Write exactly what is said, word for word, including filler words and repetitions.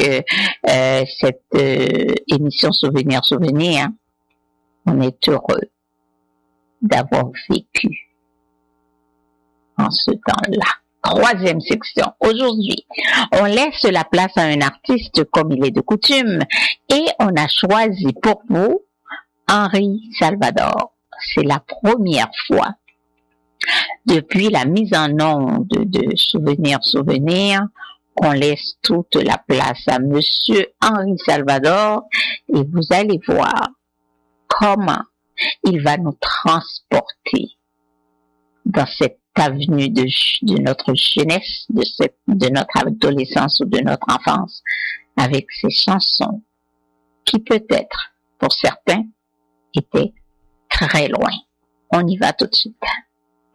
euh, cette euh, émission Souvenir Souvenir. On est heureux d'avoir vécu en ce temps-là. Troisième section. Aujourd'hui, on laisse la place à un artiste comme il est de coutume et on a choisi pour vous Henri Salvador. C'est la première fois depuis la mise en onde de Souvenir Souvenir qu'on laisse toute la place à Monsieur Henri Salvador et vous allez voir comment il va nous transporter dans cette avenue de, de notre jeunesse, de, cette, de notre adolescence ou de notre enfance, avec ses chansons qui peut-être, pour certains, étaient très loin. On y va tout de suite.